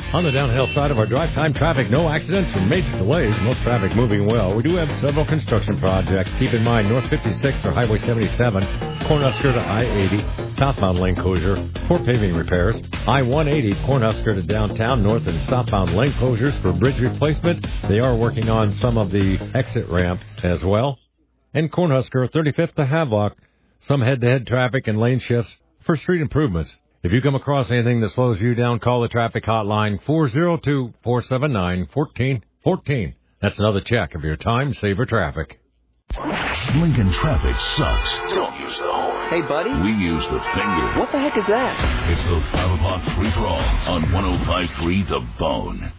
On the downhill side of our drive time traffic, no accidents or major delays. Most traffic moving well. We do have several construction projects. Keep in mind, North 56 or Highway 77, Cornhusker to I-80, southbound lane closure for paving repairs. I-180, Cornhusker to downtown, north and southbound lane closures for bridge replacement. They are working on some of the exit ramp as well. And Cornhusker, 35th to Havelock, some head-to-head traffic and lane shifts for street improvements. If you come across anything that slows you down, call the traffic hotline 402-479-1414. That's another check of your time saver traffic. Lincoln traffic sucks. Don't use the horn. Hey, buddy. We use the finger. What the heck is that? It's the 5 o'clock free-for-all on 105.3 The Bone.